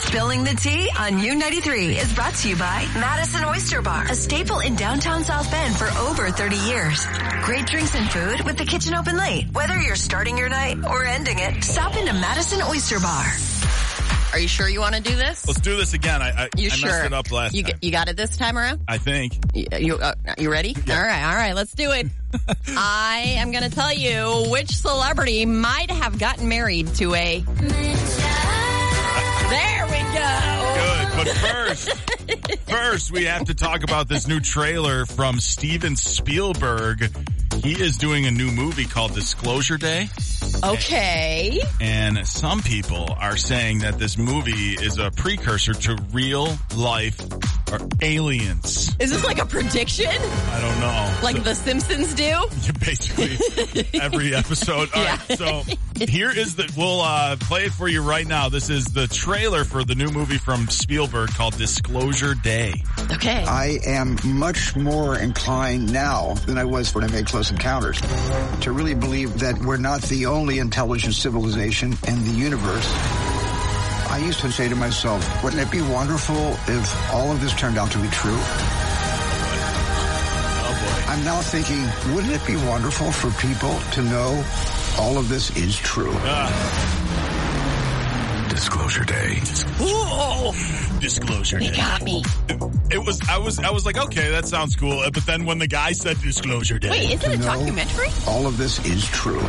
Spilling the Tea on U93 is brought to you by Madison Oyster Bar, a staple in downtown South Bend for over 30 years. Great drinks and food with the kitchen open late. Whether you're starting your night or ending it, stop into Madison Oyster Bar. Are you sure you want to do this? Let's do this again. I messed it up last time. You got it this time around? I think. You ready? Yeah. All right. Let's do it. I am going to tell you which celebrity might have gotten married to a... There we go. Good, but first we have to talk about this new trailer from Steven Spielberg. He is doing a new movie called Disclosure Day. Okay. And some people are saying that this movie is a precursor to real life or aliens. Is this like a prediction? I don't know. Like The Simpsons do? Basically, every episode. All right, so here is we'll play it for you right now. This is the trailer for the new movie from Spielberg called Disclosure Day. Okay. I am much more inclined now than I was when I made Close Encounters to really believe that we're not the only intelligent civilization in the universe. I used to say to myself, wouldn't it be wonderful if all of this turned out to be true? Oh boy. I'm now thinking, wouldn't it be wonderful for people to know all of this is true? Disclosure Day. Whoa! Disclosure Day. They got me. I was like, okay, that sounds cool. But then when the guy said Disclosure Day. Wait, is it a documentary? All of this is true.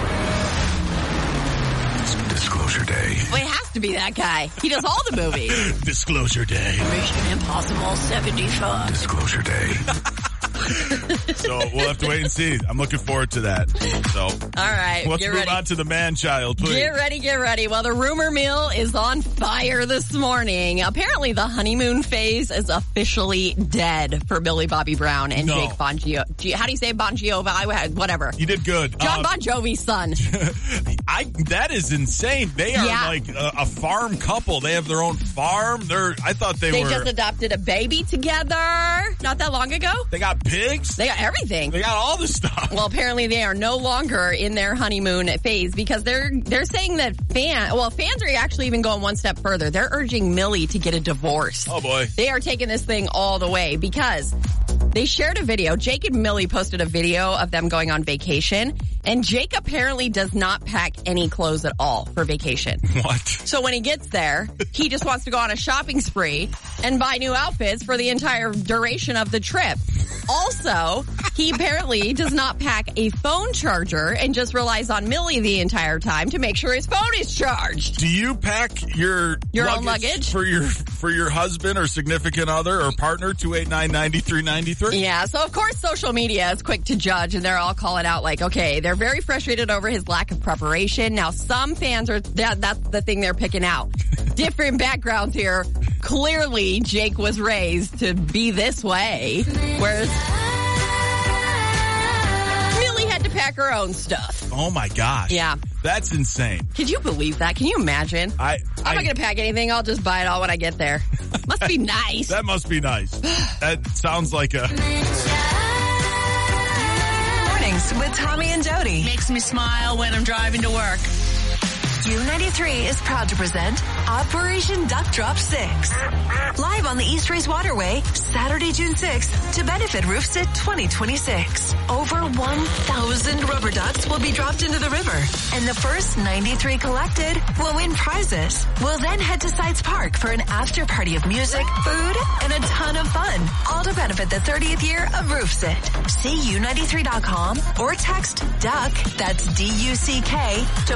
Disclosure Day. Well, it has to be that guy. He does all the movies. Disclosure Day. Mission Impossible 75. Disclosure Day. So we'll have to wait and see. I'm looking forward to that. So, all right, let's move on to the man-child, please. Get ready. Well, the rumor mill is on fire this morning. Apparently, the honeymoon phase is officially dead for Millie Bobby Brown and Jake Bon Jovi. How do you say Bon Jovi? Whatever. You did good. John Bon Jovi's son. That is insane. They are like a farm couple. They have their own farm. I thought they just adopted a baby together not that long ago. They got pigs. They got everything. They got all the stuff. Well, apparently they are no longer in their honeymoon phase because they're saying that fans are actually even going one step further. They're urging Millie to get a divorce. Oh boy. They are taking this thing all the way because they shared a video. Jake and Millie posted a video of them going on vacation, and Jake apparently does not pack any clothes at all for vacation. What? So when he gets there, he just wants to go on a shopping spree and buy new outfits for the entire duration of the trip. Also, he apparently does not pack a phone charger and just relies on Millie the entire time to make sure his phone is charged. Do you pack your own luggage for your husband or significant other or partner? 289-9393? Yeah, so of course social media is quick to judge, and they're all calling out like, okay, they're very frustrated over his lack of preparation. Now, some fans that's the thing they're picking out. Different backgrounds here. Clearly, Jake was raised to be this way, whereas Millie had to pack her own stuff. Oh my gosh. Yeah. That's insane. Could you believe that? Can you imagine? I'm not going to pack anything. I'll just buy it all when I get there. Must be nice. That must be nice. That sounds like a... Mornings with Tommy and Jody. Makes me smile when I'm driving to work. U93 is proud to present Operation Duck Drop 6. Live on the East Race Waterway, Saturday, June 6th, to benefit Roofsit 2026. Over 1,000 rubber ducks will be dropped into the river, and the first 93 collected will win prizes. We'll then head to Sites Park for an after party of music, food, and a ton of fun, all to benefit the 30th year of Roofsit. See U93.com or text DUCK, that's D-U-C-K, to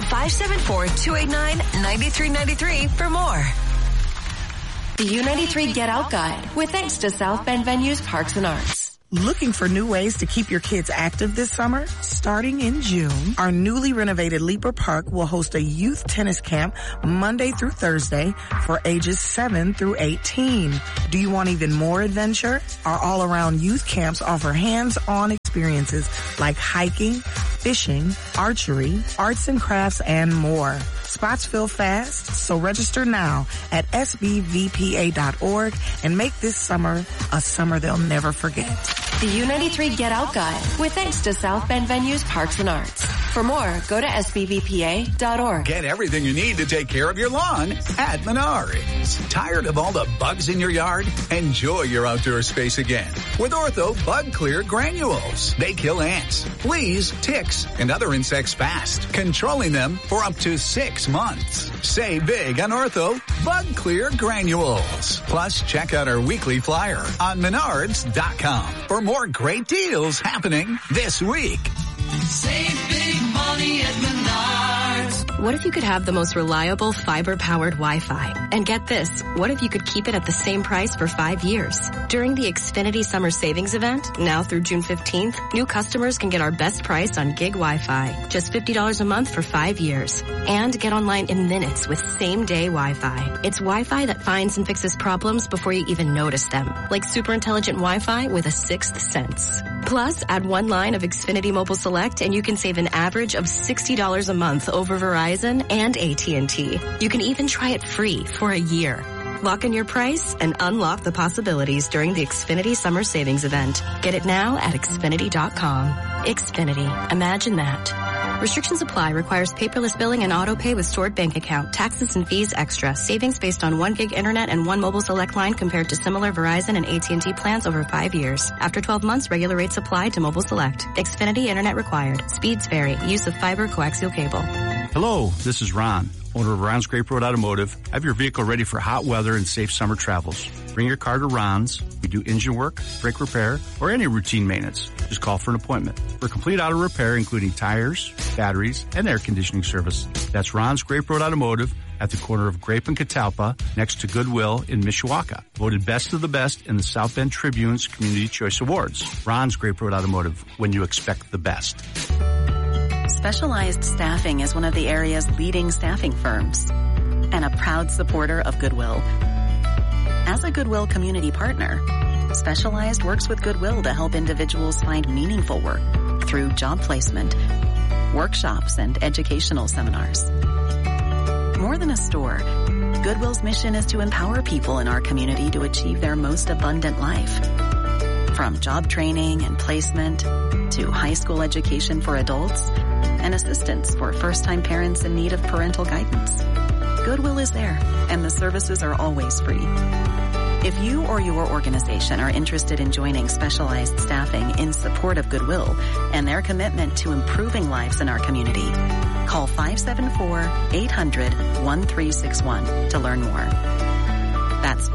574-289-9393 for more. The U93 Get Out Guide, with thanks to South Bend Venues Parks and Arts. Looking for new ways to keep your kids active this summer? Starting in June, our newly renovated Leaper Park will host a youth tennis camp Monday through Thursday for ages 7 through 18. Do you want even more adventure? Our all-around youth camps offer hands-on experiences like hiking, fishing, archery, arts and crafts, and more. Spots fill fast, so register now at sbvpa.org and make this summer a summer they'll never forget. The U93 Get Out Guide, with thanks to South Bend Venues Parks and Arts. For more, go to sbbpa.org. Get everything you need to take care of your lawn at Menards. Tired of all the bugs in your yard? Enjoy your outdoor space again with Ortho Bug Clear Granules. They kill ants, fleas, ticks, and other insects fast, controlling them for up to 6 months. Save big on Ortho Bug Clear Granules. Plus, check out our weekly flyer on Menards.com for more great deals happening this week. Save big money at Menards. What if you could have the most reliable fiber-powered Wi-Fi? And get this, what if you could keep it at the same price for 5 years? During the Xfinity Summer Savings Event, now through June 15th, new customers can get our best price on gig Wi-Fi, just $50 a month for 5 years. And get online in minutes with same-day Wi-Fi. It's Wi-Fi that finds and fixes problems before you even notice them, like super intelligent Wi-Fi with a sixth sense. Plus, add one line of Xfinity Mobile Select and you can save an average of $60 a month over Verizon and AT&T. You can even try it free for a year. Lock in your price and unlock the possibilities during the Xfinity Summer Savings Event. Get it now at Xfinity.com. Xfinity. Imagine that. Restrictions apply. Requires paperless billing and auto pay with stored bank account. Taxes and fees extra. Savings based on 1 gig internet and 1 mobile select line compared to similar Verizon and AT&T plans over 5 years. After 12 months, regular rates apply to mobile select. Xfinity internet required. Speeds vary. Use of fiber coaxial cable. Hello, this is Ron, owner of Ron's Grape Road Automotive. Have your vehicle ready for hot weather and safe summer travels. Bring your car to Ron's. We do engine work, brake repair, or any routine maintenance. Just call for an appointment. For complete auto repair, including tires, batteries, and air conditioning service. That's Ron's Grape Road Automotive at the corner of Grape and Catalpa next to Goodwill in Mishawaka. Voted best of the best in the South Bend Tribune's Community Choice Awards. Ron's Grape Road Automotive, when you expect the best. Specialized Staffing is one of the area's leading staffing firms and a proud supporter of Goodwill. As a Goodwill community partner, Specialized works with Goodwill to help individuals find meaningful work through job placement, workshops, and educational seminars. More than a store, Goodwill's mission is to empower people in our community to achieve their most abundant life. From job training and placement to high school education for adults and assistance for first-time parents in need of parental guidance. Goodwill is there, and the services are always free. If you or your organization are interested in joining Specialized Staffing in support of Goodwill and their commitment to improving lives in our community, call 574-800-1361 to learn more. That's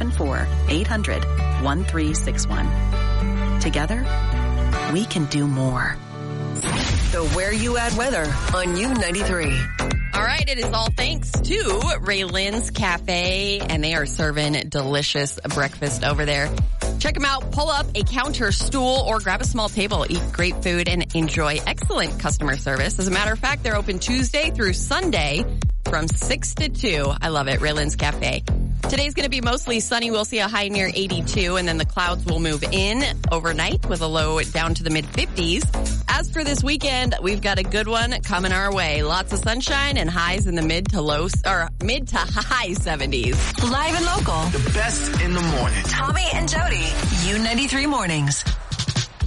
574-800-1361. Together, we can do more. The Where You At weather on U93. All right, it is all thanks to Ray Lynn's Cafe, and they are serving delicious breakfast over there. Check them out. Pull up a counter stool or grab a small table. Eat great food and enjoy excellent customer service. As a matter of fact, they're open Tuesday through Sunday from 6 to 2. I love it. Ray Lynn's Cafe. Today's going to be mostly sunny. We'll see a high near 82, and then the clouds will move in overnight with a low down to the mid-50s. As for this weekend, we've got a good one coming our way. Lots of sunshine and highs in the mid to high 70s. Live and local. The best in the morning. Tommy and Jody, U93 Mornings.